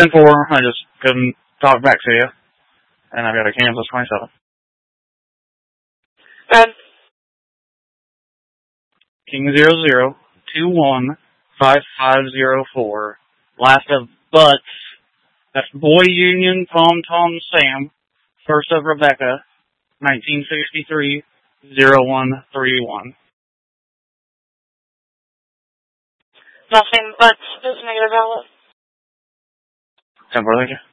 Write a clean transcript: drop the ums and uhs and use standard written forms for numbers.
10-4, I just couldn't talk back to you. And I've got a Kansas 27. Good. King 00215504. Last of Butts. That's Boy Union Tom Tom Sam. First of Rebecca. 1963-0131. Nothing but is negative outlet. 10-4, thank you.